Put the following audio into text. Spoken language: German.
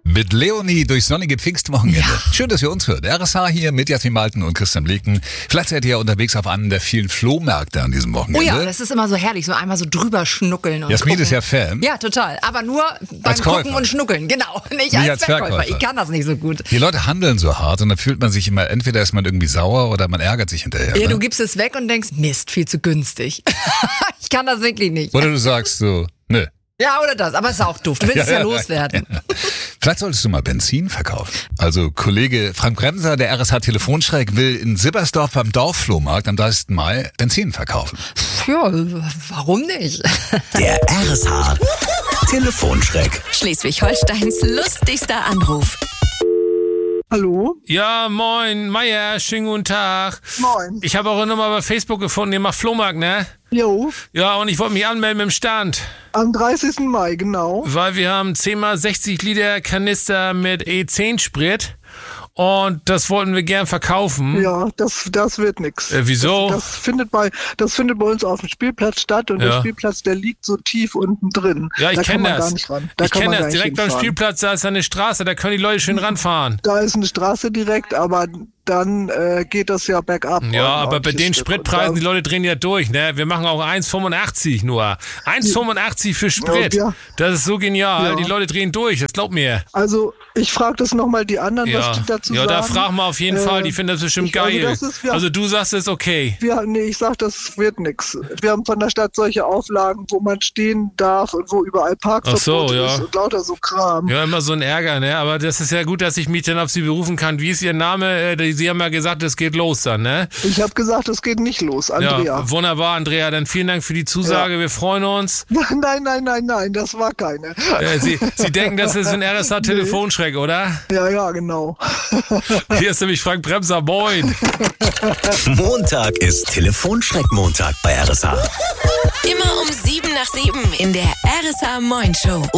Mit Leonie durch sonnige Pfingstwochenende. Ja. Schön, dass ihr uns hört. RSH hier mit Jasmin Malten und Christian Bleken. Vielleicht seid ihr ja unterwegs auf einem der vielen Flohmärkte an diesem Wochenende. Oh ja, das ist immer so herrlich, so einmal so drüber schnuckeln und Jasmin gucken. ist ja Fan. Ja, total. Aber nur beim Gucken und Schnuckeln, genau. Nicht als Verkäufer. Ich kann das nicht so gut. Die Leute handeln so hart und dann fühlt man sich immer, entweder ist man irgendwie sauer oder man ärgert sich hinterher. Ja, ne? du gibst es weg und denkst, Mist, viel zu günstig. Ich kann das wirklich nicht. Oder du sagst so, nö. Ja, oder das. Aber es ist auch doof. Du willst es ja loswerden. Ja. Vielleicht solltest du mal Benzin verkaufen. Also Kollege Frank Bremser, der RSH Telefonschreck, will in Sibbersdorf beim Dorfflohmarkt am 30. Mai Benzin verkaufen. Ja, warum nicht? Der RSH Telefonschreck. Schleswig-Holsteins lustigster Anruf. Hallo? Ja, moin, Meier, schönen guten Tag. Moin. Ich habe eure Nummer bei Facebook gefunden, ihr macht Flohmarkt, ne? Jo, Ja, und ich wollte mich anmelden mit dem Stand, am 30. Mai, genau. weil wir haben 10x60 Liter Kanister mit E10-Sprit und das wollten wir gern verkaufen. Ja, das wird nix. Wieso? Das findet bei uns auf dem Spielplatz statt und Ja. der Spielplatz, der liegt so tief unten drin. Ja, ich Da kann kenne man gar das. nicht ran. Ich kenne das. Direkt beim Spielplatz, da ist eine Straße, da können die Leute schön ranfahren. Da ist eine Straße direkt, aber dann geht das ja bergab. Ja, aber bei ordentliches den Stück. Spritpreisen, die Und Leute drehen ja durch, ne? Wir machen auch 1,85 nur. 1,85 für Sprit. Ja. Das ist so genial. Ja. Die Leute drehen durch, das glaubt mir. also, ich frage das nochmal die anderen, was die dazu ja, sagen. da frag mal auf jeden Fall, die finden das bestimmt geil. Also du sagst, es ist okay. Ich sag, das wird nix. Wir haben von der Stadt solche Auflagen, wo man stehen darf und wo überall Parkverbot ja. ist und lauter so Kram. Ja, immer so ein Ärger, ne? Aber das ist ja gut, dass ich mich dann auf Sie berufen kann. Wie ist Ihr Name? Sie haben ja gesagt, es geht los dann, ne? Ich habe gesagt, es geht nicht los, Andrea. Ja, wunderbar, Andrea. Dann vielen Dank für die Zusage. Ja. Wir freuen uns. Nein, das war keine. Sie denken, das ist ein RSH-Telefonschreck, oder? Ja, genau. Hier ist nämlich Frank Bremser. Moin. Montag ist Telefonschreck-Montag bei RSH. Immer um 7 nach 7 in der RSH Moin Show.